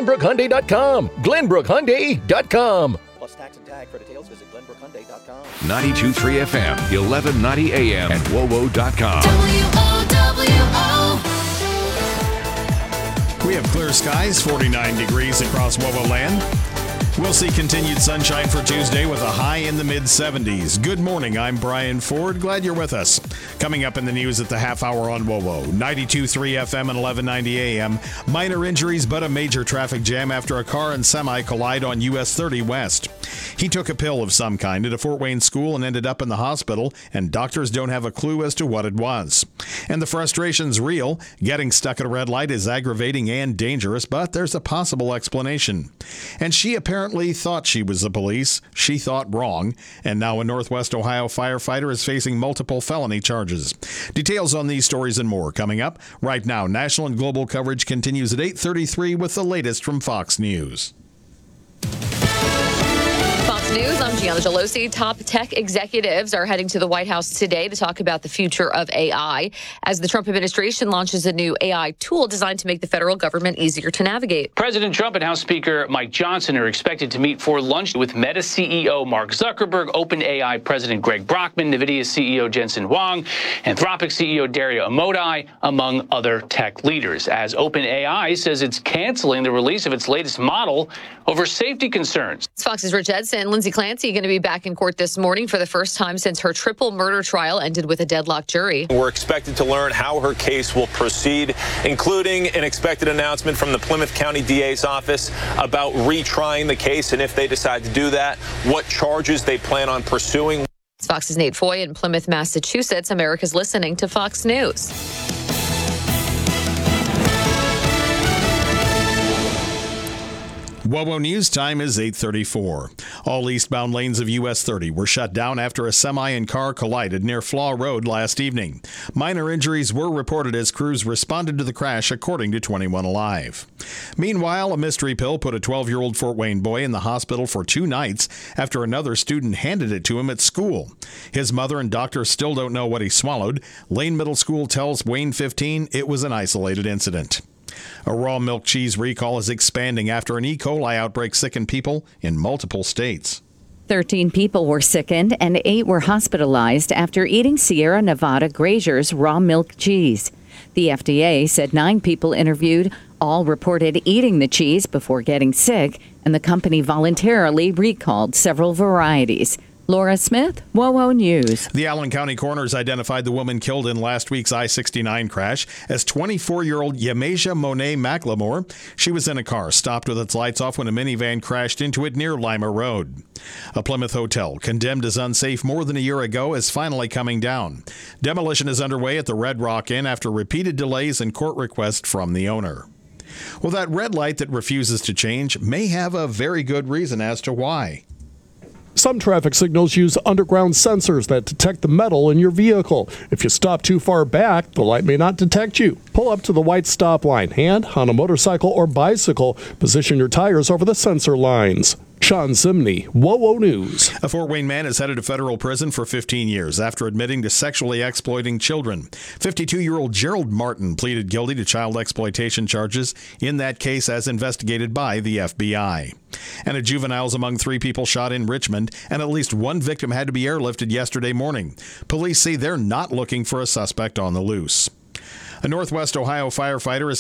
GlenbrookHyundai.com. GlenbrookHyundai.com. Plus tax and tag. For details, visit GlenbrookHyundai.com. 92.3 FM, 1190 AM, and WOWO.com. We have clear skies, 49 degrees across WOWO land. We'll see continued sunshine for Tuesday with a high in the mid-70s. Good morning, I'm Brian Ford. Glad you're with us. Coming up in the news at the half hour on WOWO. 92.3 FM and 1190 AM. Minor injuries but a major traffic jam after a car and semi collide on US 30 West. He took a pill of some kind at a Fort Wayne school and ended up in the hospital, and doctors don't have a clue as to what it was. And the frustration's real. Getting stuck at a red light is aggravating and dangerous, but there's a possible explanation. And she apparently thought she was the police. She thought wrong. And now a Northwest Ohio firefighter is facing multiple felony charges. Details on these stories and more coming up. Right now, national and global coverage continues at 8:33 with the latest from Fox News. News. I'm Gianna Gelosi. Top tech executives are heading to the White House today to talk about the future of AI as the Trump administration launches a new AI tool designed to make the federal government easier to navigate. President Trump and House Speaker Mike Johnson are expected to meet for lunch with Meta CEO Mark Zuckerberg, OpenAI President Greg Brockman, NVIDIA CEO Jensen Huang, Anthropic CEO Dario Amodei, among other tech leaders, as OpenAI says it's canceling the release of its latest model over safety concerns. Fox's Rich Edson. Lindsay Clancy going to be back in court this morning for the first time since her triple murder trial ended with a deadlocked jury. We're expected to learn how her case will proceed, including an expected announcement from the Plymouth County DA's office about retrying the case, and if they decide to do that, what charges they plan on pursuing. Fox's Nate Foy in Plymouth, Massachusetts. America's listening to Fox News. WOWO News time is 8:34. All eastbound lanes of US 30 were shut down after a semi and car collided near Flaw Road last evening. Minor injuries were reported as crews responded to the crash, according to 21 Alive. Meanwhile, a mystery pill put a 12-year-old Fort Wayne boy in the hospital for 2 nights after another student handed it to him at school. His mother and doctors still don't know what he swallowed. Lane Middle School tells Wayne 15 it was an isolated incident. A raw milk cheese recall is expanding after an E. coli outbreak sickened people in multiple states. 13 people were sickened and 8 were hospitalized after eating Sierra Nevada Grazier's raw milk cheese. The FDA said 9 people interviewed all reported eating the cheese before getting sick, and the company voluntarily recalled several varieties. Laura Smith, WOWO News. The Allen County coroners identified the woman killed in last week's I-69 crash as 24-year-old Yamasia Monet McLemore. She was in a car stopped with its lights off when a minivan crashed into it near Lima Road. A Plymouth hotel, condemned as unsafe more than a year ago, is finally coming down. Demolition is underway at the Red Rock Inn after repeated delays and court requests from the owner. Well, that red light that refuses to change may have a very good reason as to why. Some traffic signals use underground sensors that detect the metal in your vehicle. If you stop too far back, the light may not detect you. Pull up to the white stop line, and on a motorcycle or bicycle, position your tires over the sensor lines. Sean Zimney, WOWO News. A Fort Wayne man is headed to federal prison for 15 years after admitting to sexually exploiting children. 52-year-old Gerald Martin pleaded guilty to child exploitation charges in that case as investigated by the FBI. And a juvenile's among 3 people shot in Richmond, and at least 1 victim had to be airlifted yesterday morning. Police say they're not looking for a suspect on the loose. A Northwest Ohio firefighter is